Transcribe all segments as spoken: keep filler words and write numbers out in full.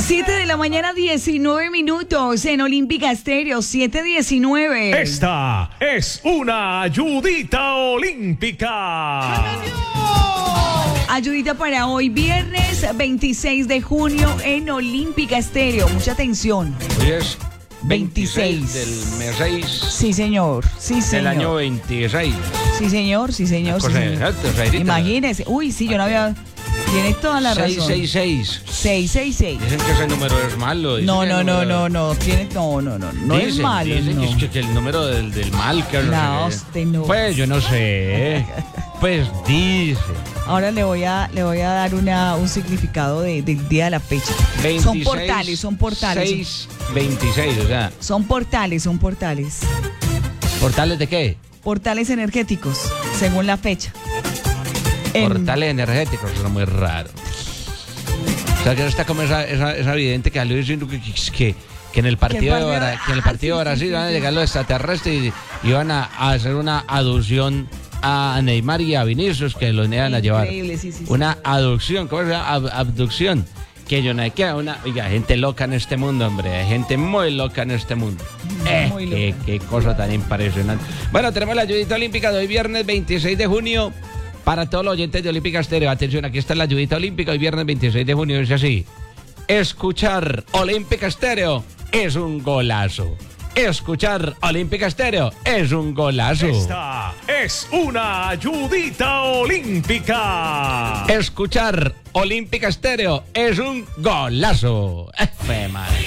siete de la mañana, diecinueve minutos en Olímpica Estéreo, siete diecinueve. Esta es una ayudita olímpica. Ayudita para hoy, viernes veintiséis de junio en Olímpica Estéreo. Mucha atención. Hoy es veintiséis del mes seis. Sí, señor. Sí, señor. Del año veintiséis. Sí, señor. Sí, señor. Sí, Cosa señor. exacta, Zairita. Imagínese. Uy, sí, yo no había... Tienes toda la razón. seiscientos sesenta y seis. seiscientos sesenta y seis. Dicen que ese número es malo. dicen No, que no, el no, número- no, no. Tiene, no, no, no. No es Dicen, malo. Dicen no. que, es que, que el número del, del mal, que No, sé. usted no. Pues yo no sé. Pues dice. Ahora le voy a le voy a dar una un significado de, del día de la fecha. veintiséis, son portales, son portales. seis, veintiséis, o sea. Son portales, son portales. ¿Portales de qué? Portales energéticos, según la fecha. En- Portales energéticos, eso es muy raro. O sea, que no está como esa, esa, esa evidente que salió diciendo que, que, que en el partido, partido- de, Bra- que en el ah, partido sí, de sí, Brasil sí, van a sí. llegar los extraterrestres y iban a, a hacer una aducción a Neymar y a Vinicius, que los iban a llevar. Increíble, sí, sí, sí. Una aducción, ¿cómo se llama? Ab- abducción. Que yo no hay que una. Oiga, gente loca en este mundo, hombre. Hay gente muy loca en este mundo. Eh, muy qué, loca. qué cosa tan impresionante. Bueno, tenemos la ayudita olímpica de hoy, viernes veintiséis de junio. Para todos los oyentes de Olímpica Estéreo, atención, aquí está la ayudita olímpica hoy, viernes veintiséis de junio. Dice así: escuchar Olímpica Estéreo es un golazo. Escuchar Olímpica Estéreo es un golazo. Esta es una ayudita olímpica. Escuchar Olímpica Estéreo es un golazo. Eh, fue madre.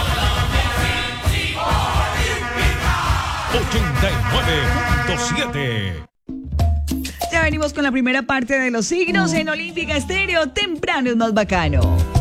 ochenta y nueve punto siete. Ya venimos con la primera parte de los signos en Olímpica Estéreo. Temprano es más bacano.